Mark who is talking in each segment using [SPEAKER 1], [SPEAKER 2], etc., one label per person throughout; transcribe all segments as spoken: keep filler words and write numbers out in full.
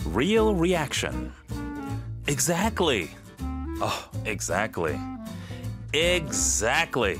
[SPEAKER 1] real reaction. Exactly. Oh, exactly. Exactly.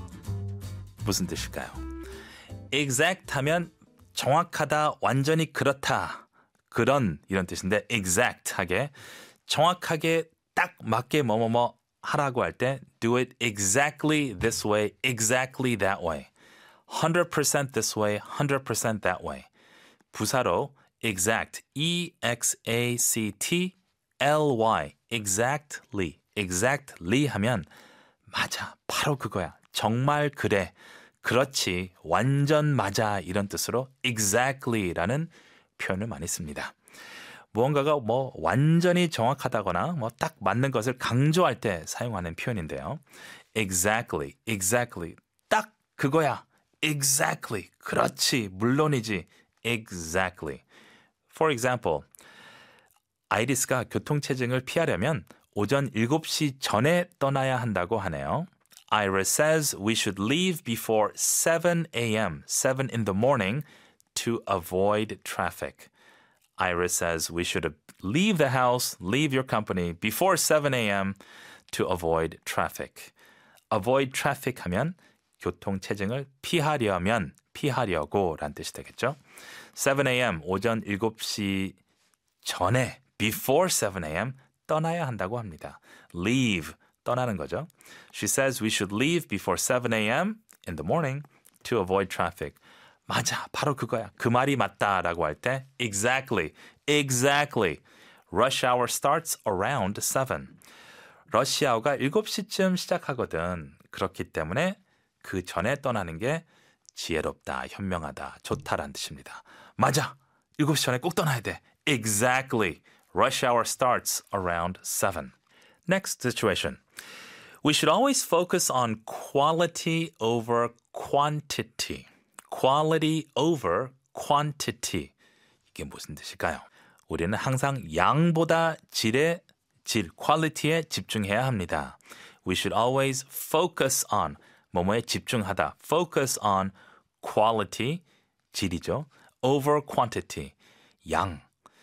[SPEAKER 1] 무슨 뜻일까요? Exact 하면 정확하다, 완전히 그렇다, 그런 이런 뜻인데 exact하게 정확하게 딱 맞게 뭐뭐뭐 하라고 할 때 do it exactly this way, exactly that way. one hundred percent this way, one hundred percent that way. 부사로 exact, E X A C T L Y, exactly, exactly 하면 맞아, 바로 그거야, 정말 그래, 그렇지, 완전 맞아 이런 뜻으로 exactly라는 표현을 많이 씁니다. 무언가가 뭐 완전히 정확하다거나 뭐 딱 맞는 것을 강조할 때 사용하는 표현인데요. Exactly, exactly, 딱 그거야. Exactly, 그렇지, 물론이지. Exactly. For example, 아이리스가 교통체증을 피하려면 오전 일곱 시 전에 떠나야 한다고 하네요. Iris says we should leave before seven a.m., seven in the morning, to avoid traffic. Iris says we should leave the house, leave your company before seven a.m. to avoid traffic. Avoid traffic 하면 교통체증을 피하려면, 피하려고 라는 뜻이 되겠죠. seven a.m. 오전 일곱 시 전에, before seven a.m. 떠나야 한다고 합니다. Leave, 떠나는 거죠. She says we should leave before seven a.m. in the morning to avoid traffic. 맞아, 바로 그거야. 그 말이 맞다라고 할 때 exactly, exactly. Rush hour starts around seven. 러시아어가 일곱 시쯤 시작하거든. 그렇기 때문에 그 전에 떠나는 게 지혜롭다, 현명하다, 좋다라는 뜻입니다. 맞아, 일곱 시 전에 꼭 떠나야 돼. Exactly. Rush hour starts around seven. Next situation. We should always focus on quality over quantity. Quality over quantity. 이게 무슨 뜻일까요? 우리는 항상 양보다 질에, 질, quality에 집중해야 합니다. We should always focus on, 뭐뭐에 집중하다. Focus on quality, 질이죠. Over quantity, 양.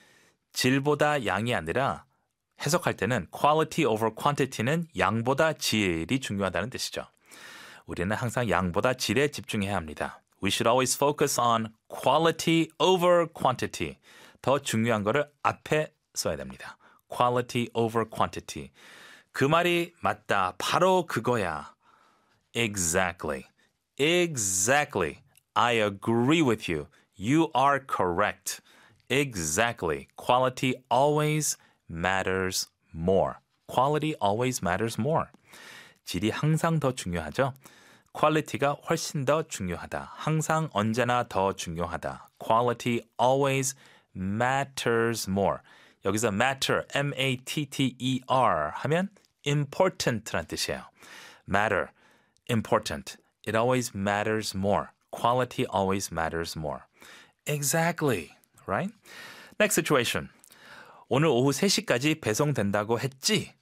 [SPEAKER 1] 질보다 양이 아니라 해석할 때는 quality over quantity는 양보다 질이 중요하다는 뜻이죠. 우리는 항상 양보다 질에 집중해야 합니다. We should always focus on quality over quantity. 더 중요한 거를 앞에 써야 됩니다. Quality over quantity. 그 말이 맞다. 바로 그거야. Exactly. Exactly. I agree with you. You are correct. Exactly. Quality always matters more. Quality always matters more. 질이 항상 더 중요하죠. 퀄리티가 훨씬 더 중요하다. 항상 언제나 더 중요하다. Quality always matters more. 여기서 matter, M A T T E R 하면 important란 뜻이에요. Matter, important. It always matters more. Quality always matters more. Exactly. Right? Next situation. 오늘 오후 세 시까지 배송된다고 했지?